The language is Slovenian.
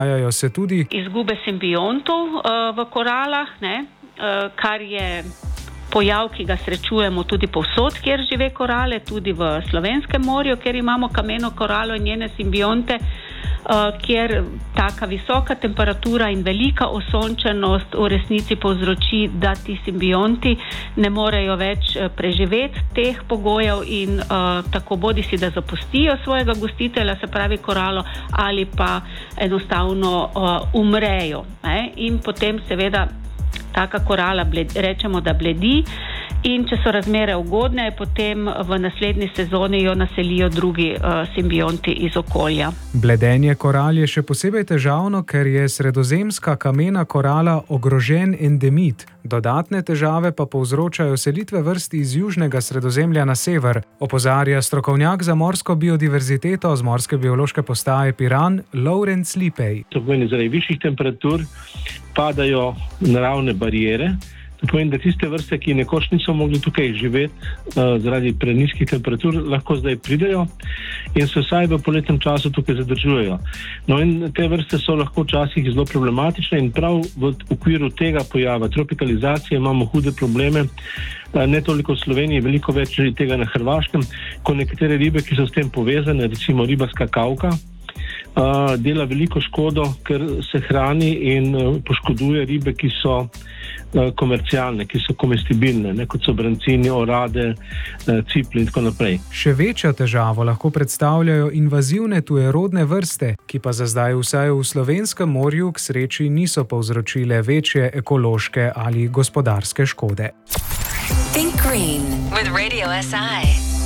Dogajajo se tudi izgube simbiontov v koralah, kar je pojav, ki ga srečujemo tudi povsod, kjer žive korale, tudi v Slovenskem morju, kjer imamo kameno koralo in njene simbionte, kjer taka visoka temperatura in velika osončenost v resnici povzroči, da ti simbionti ne morejo več preživeti teh pogojev in tako bodisi, da zapustijo svojega gostitelja, se pravi koralo, ali pa enostavno umrejo. In potem seveda taka korala rečemo, da bledi, in če so razmere ugodne, potem v naslednji sezoni jo naselijo drugi simbionti iz okolja. Bledenje koral je še posebej težavno, ker je sredozemska kamena korala ogrožen endemit. Dodatne težave pa povzročajo selitve vrst iz južnega Sredozemlja na sever, opozarja strokovnjak za morsko biodiverziteto z Morske biološke postaje Piran, Lorenz Lipej. To pomeni, zaradi višjih temperatur padajo naravne bariere. To pomeni, da tiste vrste, ki nekoč niso mogli tukaj živeti zaradi prenizkih temperatur, lahko zdaj pridejo in se vsaj v poletnem času tukaj zadržujejo. No in te vrste so lahko včasih zelo problematične in prav v okviru tega pojava tropikalizacije imamo hude probleme, ne toliko v Sloveniji, veliko več tega na Hrvaškem, ko nekatere ribe, ki so s tem povezane, recimo riba skakavka, dela veliko škodo, ker se hrani in poškoduje ribe, ki so komercialne, ki so komestibilne, kot so brancini, orade, cipli in tako naprej. Še večjo težavo lahko predstavljajo invazivne tujerodne vrste, ki pa za zdaj vsaj v slovenskem morju k sreči niso povzročile večje ekološke ali gospodarske škode. Think Green with Radio SI.